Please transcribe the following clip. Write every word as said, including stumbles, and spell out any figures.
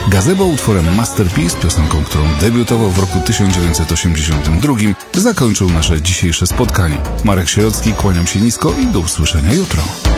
Gazebo utworem Masterpiece, piosenką, którą debiutował w roku tysiąc dziewięćset osiemdziesiątym drugim, zakończył nasze dzisiejsze spotkanie. Marek Sierocki, kłaniam się nisko i do usłyszenia jutro.